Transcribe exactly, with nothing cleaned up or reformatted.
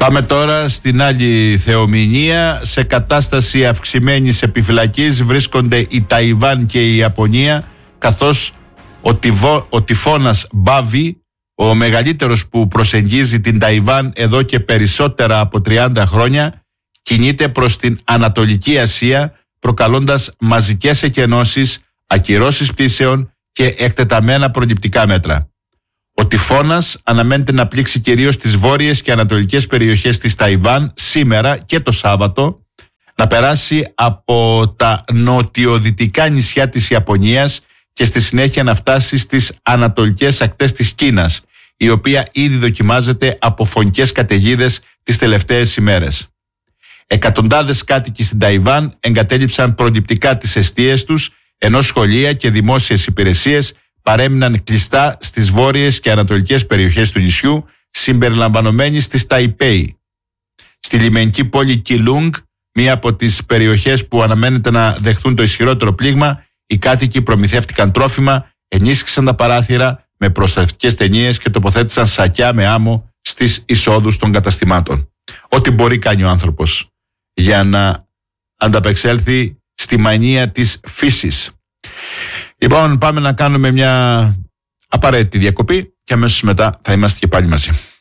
Πάμε τώρα στην άλλη θεομηνία. Σε κατάσταση αυξημένης επιφυλακής βρίσκονται η Ταϊβάν και η Ιαπωνία, καθώς ο, τυβο, ο τυφώνας Μπάβι, ο μεγαλύτερος που προσεγγίζει την Ταϊβάν εδώ και περισσότερα από τριάντα χρόνια, κινείται προς την Ανατολική Ασία, προκαλώντας μαζικές εκενώσεις, ακυρώσεις πτήσεων και εκτεταμένα προληπτικά μέτρα. Ο τυφώνας αναμένεται να πλήξει κυρίως τις βόρειες και ανατολικές περιοχές της Ταϊβάν σήμερα και το Σάββατο, να περάσει από τα νοτιοδυτικά νησιά της Ιαπωνίας και στη συνέχεια να φτάσει στις ανατολικές ακτές της Κίνας, η οποία ήδη δοκιμάζεται από φωνικές καταιγίδες τις τελευταίες ημέρες. Εκατοντάδες κάτοικοι στην Ταϊβάν εγκατέλειψαν προληπτικά τις εστίες τους, ενώ σχολεία και δημόσιες υπηρεσίες παρέμειναν κλειστά στις βόρειες και ανατολικές περιοχές του νησιού, συμπεριλαμβανομένης της Ταϊπέη. Στη λιμενική πόλη Κιλούγκ, μία από τις περιοχές που αναμένεται να δεχθούν το ισχυρότερο πλήγμα, οι κάτοικοι προμηθεύτηκαν τρόφιμα, ενίσχυσαν τα παράθυρα με προστατευτικές ταινίες και τοποθέτησαν σακιά με άμμο στις εισόδους των καταστημάτων. Ό,τι μπορεί κάνει ο άνθρωπος για να ανταπεξέλθει στη μανία της φύσης. Λοιπόν, πάμε να κάνουμε μια απαραίτητη διακοπή και αμέσως μετά θα είμαστε και πάλι μαζί.